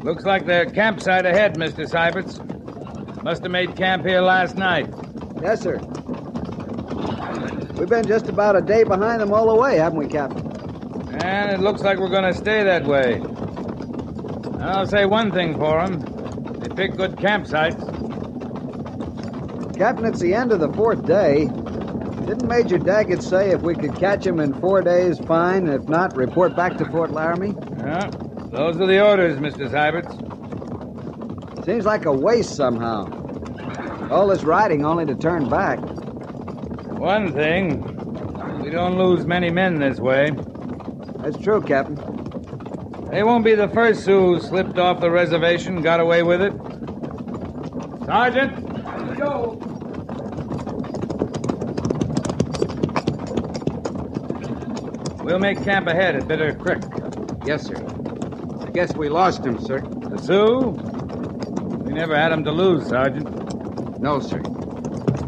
Looks like their campsite ahead, Mr. Syberts. Must have made camp here last night. Yes, sir. We've been just about a day behind them all the way, haven't we, Captain? And it looks like we're going to stay that way. I'll say one thing for them. They pick good campsites. Captain, it's the end of the 4th day. Didn't Major Daggett say if we could catch him in 4 days, fine. If not, report back to Fort Laramie? Yeah, those are the orders, Mr. Syberts. Seems like a waste somehow. All this riding only to turn back. One thing, we don't lose many men this way. That's true, Captain. They won't be the first Sioux who slipped off the reservation, got away with it. Sergeant! Go! We'll make camp ahead at Bitter Creek. Yes, sir. I guess we lost him, sir. The Sioux? We never had them to lose, Sergeant. No, sir.